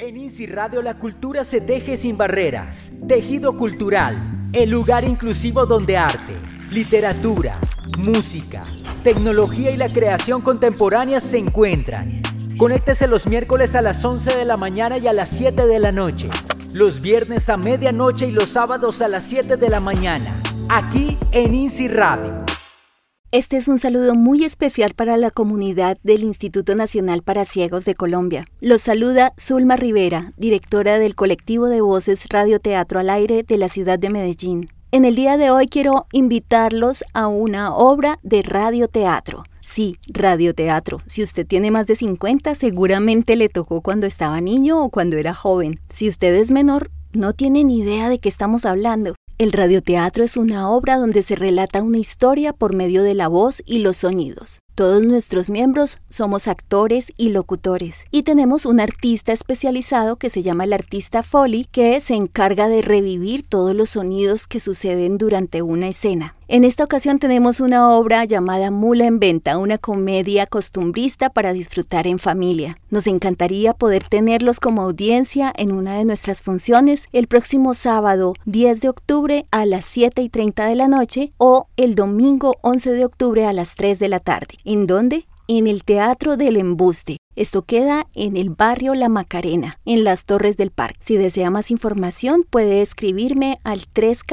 En INSI Radio la cultura se teje sin barreras. Tejido Cultural, el lugar inclusivo donde arte, literatura, música, tecnología y la creación contemporánea se encuentran. Conéctese los miércoles a las 11 de la mañana y a las 7 de la noche. Los viernes a medianoche y los sábados a las 7 de la mañana. Aquí en INSI Radio. Este es un saludo muy especial para la comunidad del Instituto Nacional para Ciegos de Colombia. Los saluda Zulma Rivera, directora del colectivo de voces Radio Teatro al Aire de la ciudad de Medellín. En el día de hoy quiero invitarlos a una obra de radioteatro. Sí, radioteatro. Si usted tiene más de 50, seguramente le tocó cuando estaba niño o cuando era joven. Si usted es menor, no tiene ni idea de qué estamos hablando. El radioteatro es una obra donde se relata una historia por medio de la voz y los sonidos. Todos nuestros miembros somos actores y locutores y tenemos un artista especializado que se llama el artista Foley, que se encarga de revivir todos los sonidos que suceden durante una escena. En esta ocasión tenemos una obra llamada Mula en Venta, una comedia costumbrista para disfrutar en familia. Nos encantaría poder tenerlos como audiencia en una de nuestras funciones el próximo sábado 10 de octubre a las 7:30 de la noche o el domingo 11 de octubre a las 3 de la tarde. ¿En dónde? En el Teatro del Embuste. Esto queda en el barrio La Macarena, en las Torres del Parque. Si desea más información, puede escribirme al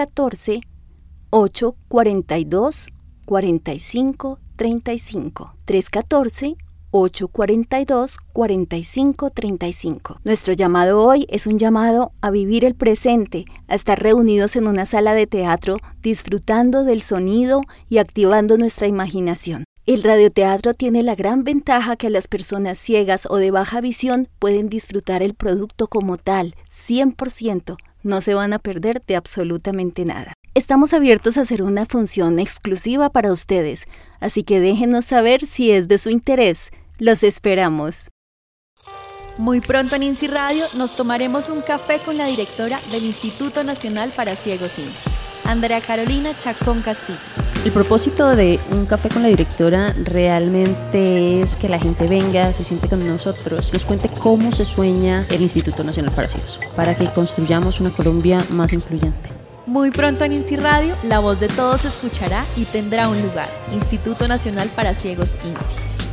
314-842-4535. 314-842-4535. Nuestro llamado hoy es un llamado a vivir el presente, a estar reunidos en una sala de teatro, disfrutando del sonido y activando nuestra imaginación. El radioteatro tiene la gran ventaja que las personas ciegas o de baja visión pueden disfrutar el producto como tal, 100%. No se van a perder de absolutamente nada. Estamos abiertos a hacer una función exclusiva para ustedes, así que déjenos saber si es de su interés. Los esperamos. Muy pronto en INSI Radio nos tomaremos un café con la directora del Instituto Nacional para Ciegos INSI, Andrea Carolina Chacón Castillo. El propósito de un café con la directora realmente es que la gente venga, se siente con nosotros, nos cuente cómo se sueña el Instituto Nacional para Ciegos, para que construyamos una Colombia más incluyente. Muy pronto en INSI Radio, la voz de todos se escuchará y tendrá un lugar. Instituto Nacional para Ciegos INSI.